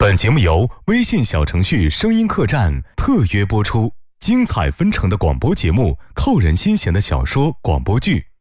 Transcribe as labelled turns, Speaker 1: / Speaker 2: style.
Speaker 1: 本节目由微信小程序声音客栈特约播出，精彩纷呈的广播节目，扣人心弦的小说广播剧，